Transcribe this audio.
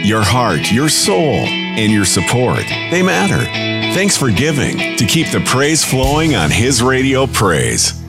Your heart, your soul, and your support, they matter. Thanks for giving to keep the praise flowing on His Radio Praise.